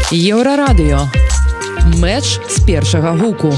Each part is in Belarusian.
Еўрарадыё. Мэч з першага гуку.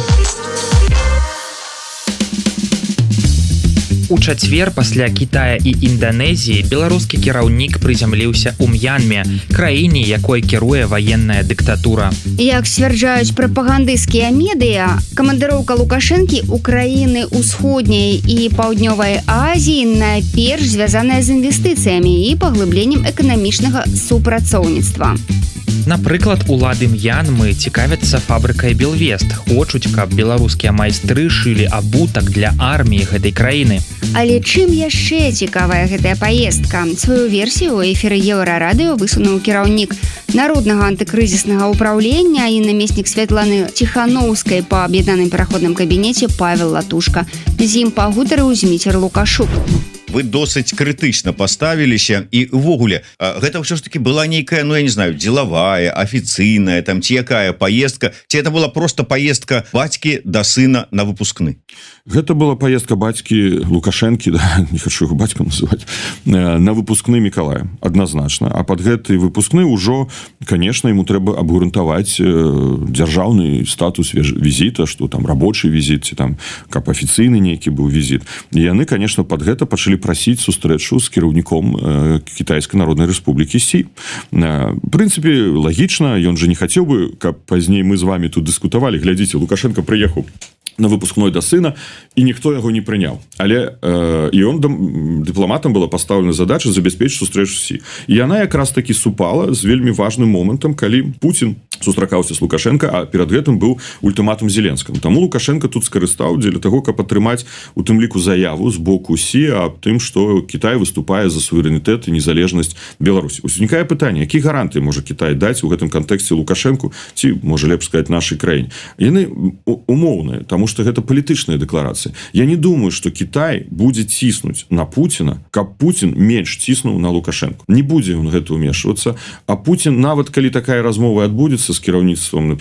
У чацвер пасля Кітая і Інданезіі беларускі кіраўнік прызямліўся ў М'янме, краіне, якой кіруе ваенная дыктатура. Як сцвярджаюць прапагандысцкія медыа, камандыроўка Лукашэнкі ў краіны ўсходняй і паўднёвай Азіі найперш звязаная з інвестыцыямі і паглыбленнем эканамічнага супрацоўніцтва. Напрыклад, улады М'янмы цікавяцца фабрыкай «Белвест». Хочуць, каб беларускія майстры шылі абутак для арміі гэтай краіны. Але чым яшчэ цікавая гэтая паездка? Сваю версію ў эфіры Еўрарадыё высунуў кіраўнік Народнага антыкрызіснага ўпраўлення і намеснік Святланы Ціханоўскай па аб'яднаным пераходным кабінеце Павел Латушка. З ім пагутарыў Зміцер Лукашук. Вы досыць крытычна паставіліся і ўвогуле гэта ўсё ж таки была нейкая, я не знаю, дзелавая, афіцыйная, там ці якая паездка, ці это была просто паездка бацькі да сына на выпускны? Гэта была паездка бацькі Лукашэнкі, да, не хочу яго бацькам называць, на выпускны Мікалая, адназначна. А пад гэты выпускны ўжо, конечно, ему трэба абгрунтаваць дзяржаўны статус візіта, што там рабочы візіт, ці там каб афіцыйны нейкі быў візіт. І яны, конечно, пад гэта пачалі прасіць сустрэчу з кіраўніком Кітайскай Народнай Рэспублікі Сі. В прынцыпе, лагічна, ён жа не хацеў бы, каб пазней мы з вами тут дыскутавалі. Глядзіце, Лукашенко прыехаў на выпускной да сына, і ніхто яго не прыняў. Але і он дыпламатам была пастаўлена задача забяспечыць сустрэчу Сі. І яна якраз такі супала з вельмі важным момантам, калі Пуцін сустракаўся з Лукашенко, а перад гэтым быў ультыматум Зеленскаму. Таму Лукашенко тут скарыстаў дзеля таго, каб атрымаць у тым ліку заяву з боку Сі аб тым, што Кітай выступае за суверэнітэт і незалежнасць Беларусі. Узнікае пытанне, які гарантыі можа Кітай даць у гэтым кантэксце Лукашенку, ці, можа лепш сказаць, нашай краіне. Яны умоўныя, таму што гэта палітычная дэкларацыя. Я не думаю, што Кітай будзе ціснуць на Пуціна, каб Пуцін менш ціснуў на Лукашенку. Не будзе ён гэта ўмешвацца, а Пуцін, нават калі такая размова адбудзецца з кіраўніцтвам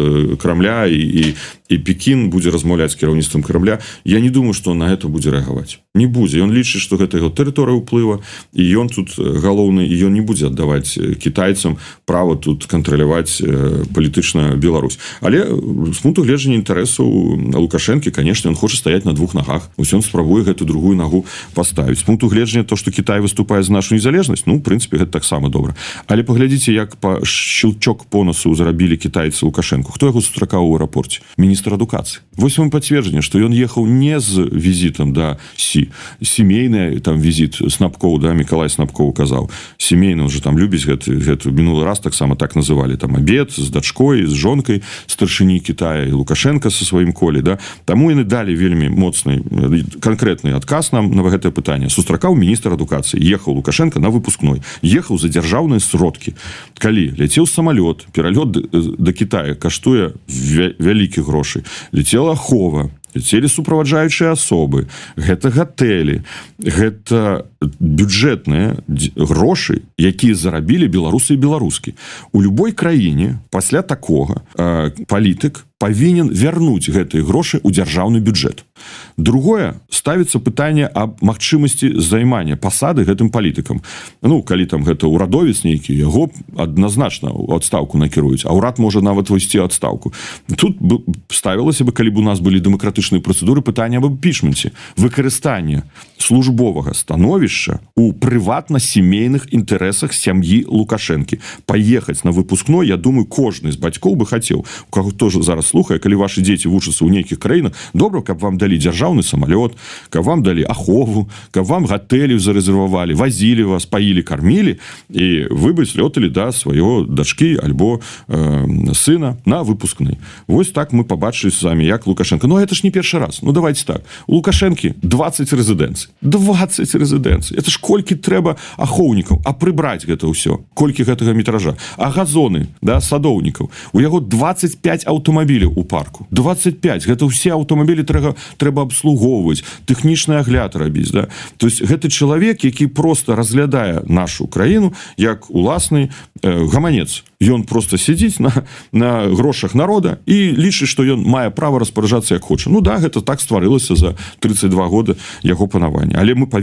Крамля і Пекін будзе размаўляць з кіраўніцтвам Крамля, я не думаю, што на гэта будзе рэагаваць. Не будзе. Ён лічыць, што гэта яго тэрыторыя ўплыва, і ён тут галоўны, і ён не будзе аддаваць кітайцам права тут кантраляваць палітычна Беларусь. Але з пункту гледжання інтарэсаў Лукашэнкі, конечно, ён хоча стаяць на двух нагах. Усё ён спрабуе гэту другую нагу паставіць. З пункту гледжання то, што Кітай выступае за нашу незалежнасць, ну, в прынцыпе, гэта таксама добра. Але паглядзіце, як па шчылчок по носу зрабілі кітайцы Лукашэнку. Хто яго сустракаў у аэрапорце? Міністр адукацыі. Вось вам пацверджанне, што ён ехаў не з візітам да Сі. Сімейны там візіт Снапкоў, да, Мікалай Снапкоў казаў. Сімейны, он же там любіць гэту мінулы раз таксама так называлі, там абед з дачкой, з жонкай старшыні Кітая і Лукашенка са сваім колі, да. Таму яны далі вельмі моцны канкрэтны адказ нам на гэтае пытанне. Сустракаў міністр адукацыі, ехаў Лукашенко на выпускной, ехаў за дзяржаўныя сродкі. Калі ляцеў самалёт, пералёт да Кітая каштуе вялікіх грошай, летела ахова, летели суправаджаючыя асобы, гэта гатэлі, гэта бюджэтныя грошы, якія зарабілі беларусы і беларускі. У любой краіне пасля такога палітык павінен вярнуць гэтыя грошы ў дзяржаўны бюджэт. Другое, ставіцца пытанне аб магчымасці займання пасады гэтым палітыкам. Ну, калі там гэта ўрадовец нейкі, яго адназначна ў адстаўку накіруюць, а ўрад можа нават высці адстаўку. Тут ставілася бы, калі б у нас былі дэмакратычныя працэдуры, пытанне аб імпічменце, выкарыстанне службовага становішча у прыватна-сямейных інтарэсах сям'і Лукашэнкі. Паехаць на выпускной, я думаю, кожны з бацькоў бы хацеў, у каго тоже зараз слухае, калі ваши дзеці вучацца ў нейкіх краінах, добра, каб вам далі дзяржаўны самалёт, каб вам далі ахову, каб вам гатэлі зарэзервавалі, вазілі вас, паілі, кармілі, і вы бы слёталі да свайго дачкі альбо сына на выпускны. Вось так мы пабачылі з вами, як Лукашенко. Ну, это ж не першы раз. Ну, давайте так. У Лукашэнкі 20 рэзідэнцый. 20 рэзідэнцый. Это ж колькі трэба ахоўнікаў, а прыбраць гэта ўсё. Колькі гэтага метража. А газоны, да, садоўнікаў. У яго 25 аўтамабіляў у парку. 25. Гэта ўсе аўтамабілі трэба абслугоўваць, тэхнічны агляд рабіць, да. То есть гэты чалавек, які просто разглядае нашу краіну як уласны гаманец. Ён просто сядзіць на грошах народа і лічыць, што ён мае права распараджацца як хоча. Ну да, гэта так стварылася за 32 года яго панавання. Але мы